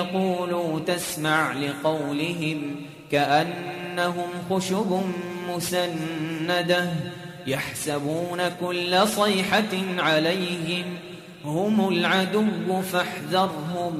يقولوا تسمع لقولهم كأنهم خشب مسندة يحسبون كل صيحة عليهم هم العدو فاحذرهم